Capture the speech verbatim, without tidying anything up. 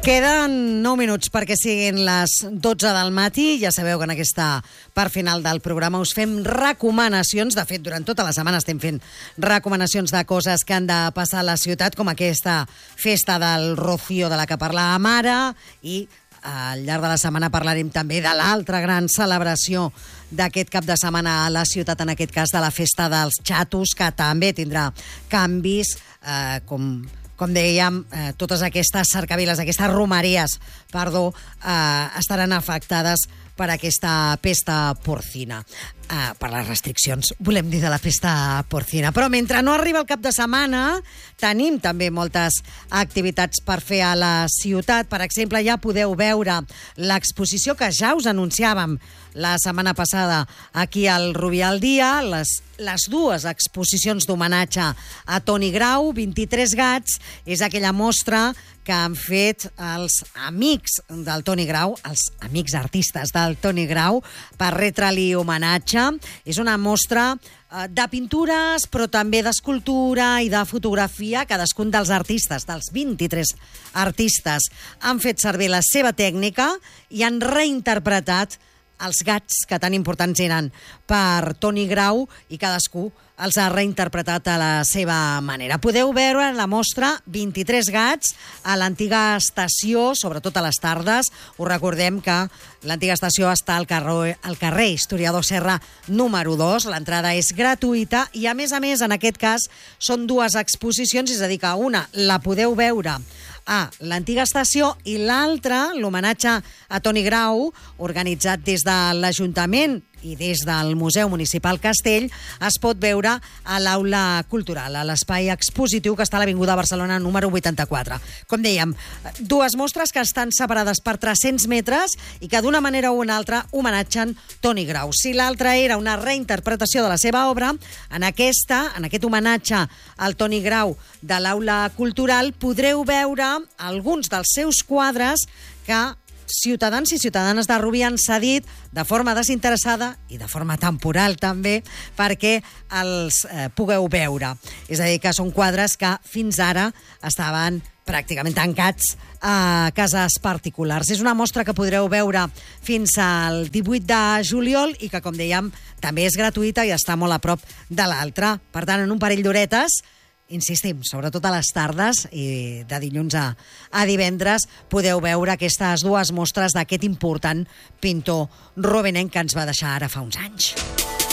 Queden nou minuts perquè siguin les dotze del matí. Ja sabeu que en aquesta part final del programa us fem recomanacions. De fet, durant tota la setmana estem fent recomanacions de coses que han de passar a la ciutat, com aquesta festa del Rocío de la que parlàvem ara, i al llarg de la setmana parlarem també de l'altra gran celebració d'aquest cap de setmana a la ciutat, en aquest cas de la festa dels xatos, que també tindrà canvis, eh, com... Com dèiem, eh, totes aquestes cercaviles, aquestes romeries, perdó, eh, estaran afectades per aquesta pesta porcina. Eh, per les restriccions, volem dir, de la pesta porcina. Però mentre no arriba el cap de setmana, tenim també moltes activitats per fer a la ciutat. Per exemple, ja podeu veure l'exposició que ja us anunciàvem la setmana passada aquí al Rubí al Dia, les, les dues exposicions d'homenatge a Toni Grau, vint-i-tres gats, és aquella mostra que han fet els amics del Toni Grau, els amics artistes del Toni Grau, per retre-li homenatge. És una mostra eh, de pintures, però també d'escultura i de fotografia. Cadascun dels artistes, dels vint-i-tres artistes, han fet servir la seva tècnica i han reinterpretat els gats que tan importants eren per Toni Grau, i cadascú els ha reinterpretat a la seva manera. Podeu veure la mostra vint-i-tres gats a l'antiga estació, sobretot a les tardes. Us recordem que l'antiga estació està al carrer, al carrer Historiador Serra número dos. L'entrada és gratuïta i, a més a més, en aquest cas, són dues exposicions, és a dir, que una la podeu veure a l'antiga estació i l'altra, l'homenatge a Toni Grau, organitzat des de l'Ajuntament i des del Museu Municipal Castell, es pot veure a l'Aula Cultural, a l'espai expositiu que està a l'Avinguda Barcelona número vuitanta-quatre. Com dèiem, dues mostres que estan separades per tres-cents metres i que d'una manera o una altra homenatgen Toni Grau. Si l'altra era una reinterpretació de la seva obra, en aquesta, en aquest homenatge al Toni Grau de l'Aula Cultural, podreu veure alguns dels seus quadres que ciutadans i ciutadanes de Rubí han cedit de forma desinteressada i de forma temporal també perquè els eh, pugueu veure. És a dir, que són quadres que fins ara estaven pràcticament tancats a cases particulars. És una mostra que podreu veure fins al divuit de juliol i que, com dèiem, també és gratuïta i està molt a prop de l'altra. Per tant, en un parell d'horetes, insistim, sobretot a les tardes i de dilluns a, a divendres, podeu veure aquestes dues mostres d'aquest important pintor robenenc que ens va deixar ara fa uns anys.